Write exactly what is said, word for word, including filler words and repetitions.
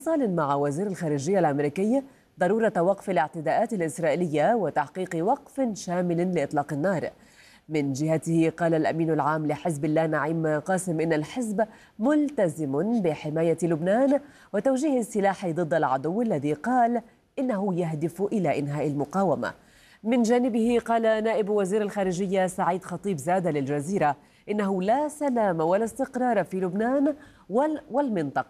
اتصال مع وزير الخارجية الأمريكي ضرورة وقف الاعتداءات الإسرائيلية وتحقيق وقف شامل لإطلاق النار. من جهته قال الأمين العام لحزب الله نعيم قاسم إن الحزب ملتزم بحماية لبنان وتوجيه السلاح ضد العدو الذي قال إنه يهدف إلى إنهاء المقاومة. من جانبه قال نائب وزير الخارجية سعيد خطيب زاد للجزيرة إنه لا سلام ولا استقرار في لبنان والمنطقة.